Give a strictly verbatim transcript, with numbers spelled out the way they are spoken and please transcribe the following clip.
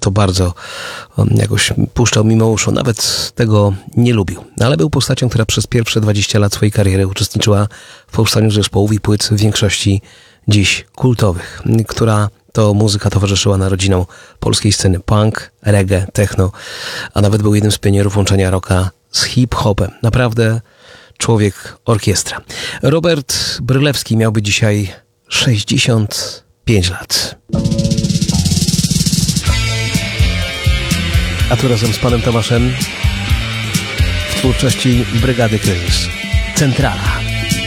to bardzo on jakoś puszczał mimo uszu. Nawet tego nie lubił. Ale był postacią, która przez pierwsze dwadzieścia lat swojej kariery uczestniczyła w powstaniu zespołów i płyt w większości dziś kultowych, która to muzyka towarzyszyła narodzinom polskiej sceny punk, reggae, techno, a nawet był jednym z pionierów łączenia rocka z hip-hopem. Naprawdę człowiek orkiestra. Robert Brylewski miałby dzisiaj sześćdziesiąt pięć lat. A tu razem z panem Tomaszem w twórczości Brygady Kryzys. Centrala.